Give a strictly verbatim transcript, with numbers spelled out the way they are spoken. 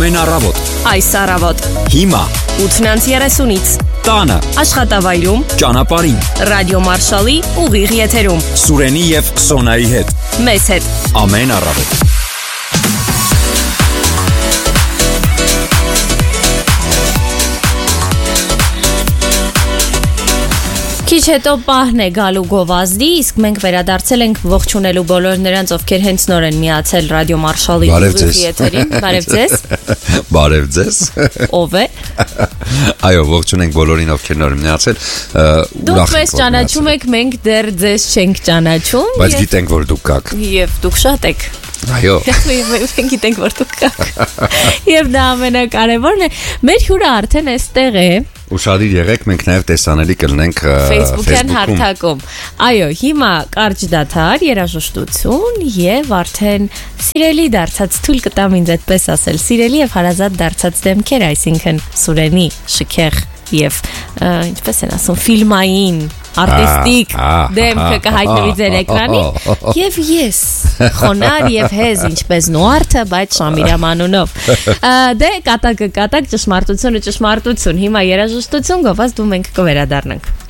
Ամեն առավոտ Այս առավոտ Հիմա ութնանց երեսունից Տանը Աշխատավայրում Ճանապարհին Ռադիո Մարշալի ուղիղ եթերում Սուրենի եւ Սոնայի հետ Մեզ հետ Ամեն առավոտ Քիչ հետո պահն է գալու գովազդի, իսկ մենք վերադարձել ենք ողջունելու բոլոր նրանց, ովքեր հենց նոր են միացել Ռադիո Մարշալի ուղիղ եթերին։ Բարև ձեզ։ Բարև ձեզ։ Ով է։ Այո, ողջունենք բոլորին, ովքեր նոր են միացել։ Դուք մեզ ճանաչում եք, մենք դեռ ձեզ չենք ճանաչում։ Բայց գիտենք, որ դուք կաք։ Եվ դուք շատ եք։ Այո։ Մենք գիտենք, որ դուք կաք։ Եվ դա ամենակարևորն է, մեր հյուրը արդեն էստեղ է։ Ուշադիր եղեք, մենք նաև տեսանելի կլինենք Facebook-յան հարթակում։ Այո, հիմա կարճ դադար, երաժշտություն եւ արդեն սիրելի դարձած թույլ կտամ ինձ այդպես ասել, սիրելի եւ հարազատ դարձած դեմքեր, այսինքն Սուրենի, շքեղ եւ ինչպես են ասում, ֆիլմային արտիստիկ դեմքը կհայտնվի ձեր էկրանին եւ ես խոնար եւ հեզ ինչպես նոարդը, բայց Շամիրամ անունով դե կատակը կատակ, ճշմարտությունը ճշմարտություն, հիմա երաժշտություն գովազդ ու մենք կվերադառնանք։